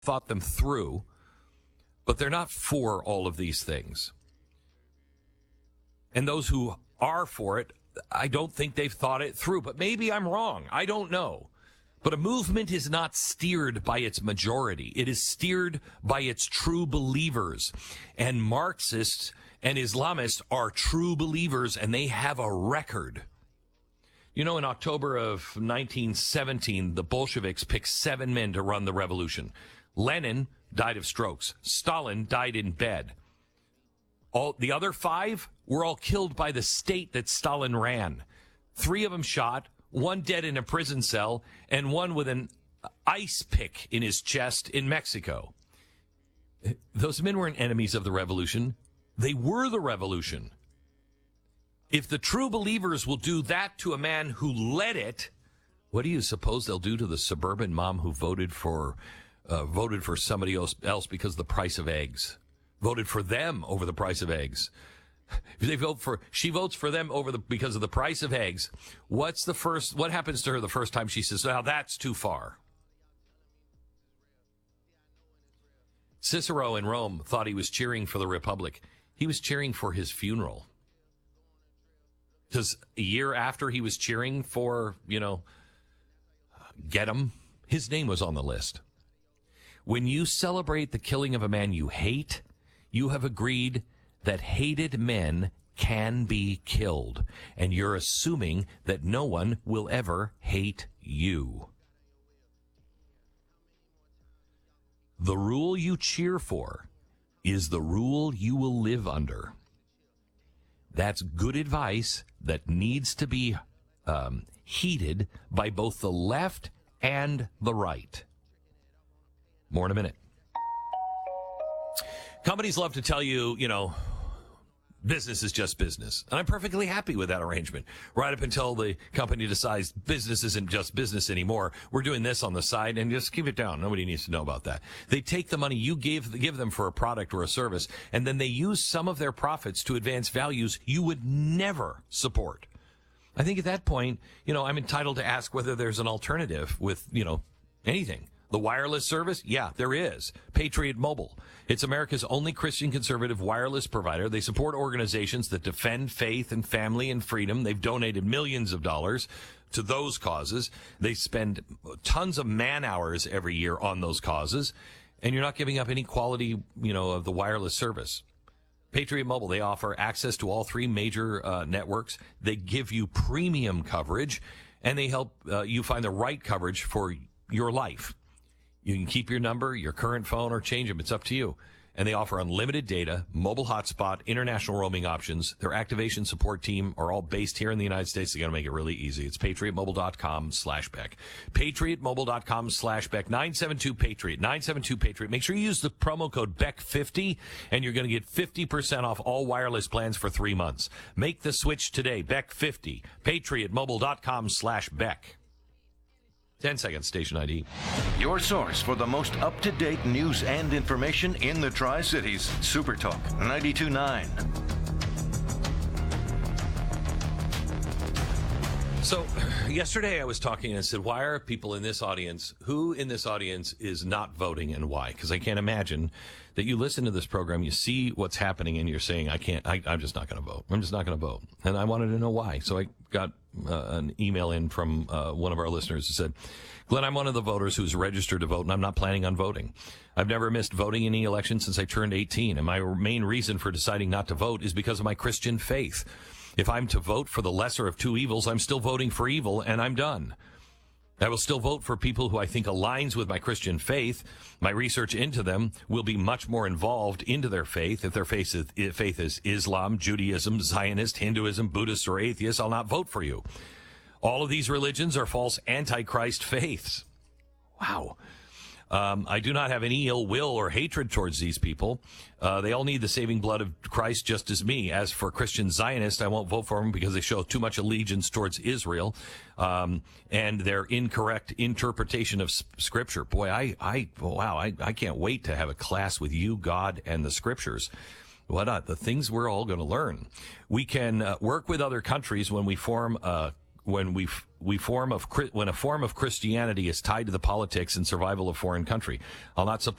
thought them through, but they're not for all of these things. And those who are for it, I don't think they've thought it through, but maybe I'm wrong. I don't know. But a movement is not steered by its majority. It is steered by its true believers. And Marxists and Islamists are true believers, and they have a record. You know, in October of 1917, the Bolsheviks picked 7 men to run the revolution. Lenin died of strokes. Stalin died in bed. All the other 5 were all killed by the state that Stalin ran. 3 of them shot, 1 dead in a prison cell, and 1 with an ice pick in his chest in Mexico. Those men weren't enemies of the revolution. They were the revolution. If the true believers will do that to a man who led it, what do you suppose they'll do to the suburban mom who voted for somebody else because of the price of eggs? Voted for them over the price of eggs. If she votes for them because of the price of eggs. What happens to her the first time she says, "Now that's too far"? Cicero in Rome thought he was cheering for the Republic. He was cheering for his funeral. Because a year after he was cheering for, get him, his name was on the list. When you celebrate the killing of a man you hate, you have agreed that hated men can be killed, and you're assuming that no one will ever hate you. The rule you cheer for is the rule you will live under. That's good advice that needs to be heeded by both the left and the right. More in a minute. Companies love to tell you, business is just business. And I'm perfectly happy with that arrangement. Right up until the company decides business isn't just business anymore. We're doing this on the side, and just keep it down. Nobody needs to know about that. They take the money you give them for a product or a service, and then they use some of their profits to advance values you would never support. I think at that point, I'm entitled to ask whether there's an alternative with, anything. The wireless service? Yeah, there is. Patriot Mobile. It's America's only Christian conservative wireless provider. They support organizations that defend faith and family and freedom. They've donated millions of dollars to those causes. They spend tons of man hours every year on those causes. And you're not giving up any quality, of the wireless service. Patriot Mobile, they offer access to all 3 major networks. They give you premium coverage, and they help you find the right coverage for your life. You can keep your number, your current phone, or change them. It's up to you. And they offer unlimited data, mobile hotspot, international roaming options. Their activation support team are all based here in the United States. They're going to make it really easy. It's patriotmobile.com/Beck. Patriotmobile.com/Beck. 972-PATRIOT. 972-PATRIOT. Make sure you use the promo code BECK50, and you're going to get 50% off all wireless plans for 3 months. Make the switch today. BECK50. Patriotmobile.com/Beck. 10 seconds, station ID. Your source for the most up-to-date news and information in the Tri-Cities. Super Talk 92.9. So yesterday I was talking and I said, why are people in this audience, who in this audience is not voting and why? Because I can't imagine that you listen to this program, you see what's happening, and you're saying, I'm just not going to vote. I'm just not going to vote. And I wanted to know why. So I got an email in from one of our listeners who said, Glenn, I'm one of the voters who's registered to vote, and I'm not planning on voting. I've never missed voting in any election since I turned 18, and my main reason for deciding not to vote is because of my Christian faith. If I'm to vote for the lesser of 2 evils, I'm still voting for evil, and I'm done. I will still vote for people who I think aligns with my Christian faith. My research into them will be much more involved into their faith. If their faith is Islam, Judaism, Zionist, Hinduism, Buddhist, or atheist, I'll not vote for you. All of these religions are false antichrist faiths. Wow. I do not have any ill will or hatred towards these people. They all need the saving blood of Christ just as me. As for Christian Zionists, I won't vote for them because they show too much allegiance towards Israel and their incorrect interpretation of Scripture. Boy, I can't wait to have a class with you, God, and the Scriptures. The things we're all going to learn. We can work with other countries when we form when a form of Christianity is tied to the politics and survival of foreign country. I'll not support